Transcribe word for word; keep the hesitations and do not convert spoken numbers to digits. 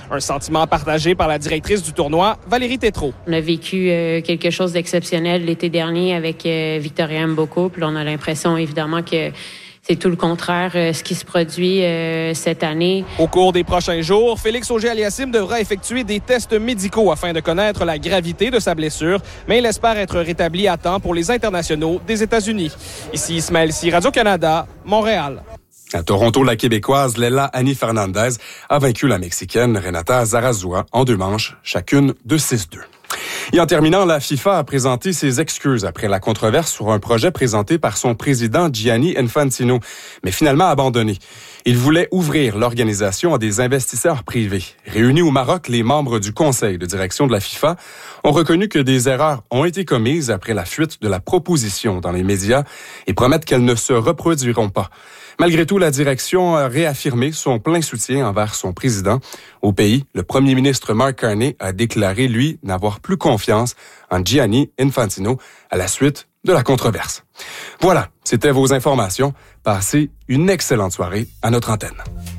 Un sentiment partagé par la directrice du tournoi, Valérie Tétrault. On a vécu euh, quelque chose d'exceptionnel l'été dernier avec euh, Victoria Mboko. Puis là, on a l'impression, évidemment, que c'est tout le contraire, euh, ce qui se produit euh, cette année. Au cours des prochains jours, Félix Auger-Aliassime devra effectuer des tests médicaux afin de connaître la gravité de sa blessure, mais il espère être rétabli à temps pour les internationaux des États-Unis. Ici Ismaël Sy, Radio-Canada, Montréal. À Toronto, la Québécoise Lela Annie Fernandez a vaincu la Mexicaine Renata Zarazúa en deux manches, chacune de six deux. Et en terminant, la FIFA a présenté ses excuses après la controverse sur un projet présenté par son président Gianni Infantino, mais finalement abandonné. Il voulait ouvrir l'organisation à des investisseurs privés. Réunis au Maroc, les membres du conseil de direction de la FIFA ont reconnu que des erreurs ont été commises après la fuite de la proposition dans les médias et promettent qu'elles ne se reproduiront pas. Malgré tout, la direction a réaffirmé son plein soutien envers son président. Au pays, le premier ministre Mark Carney a déclaré, lui, n'avoir plus confiance en Gianni Infantino à la suite de la controverse. Voilà, c'était vos informations. Passez une excellente soirée à notre antenne.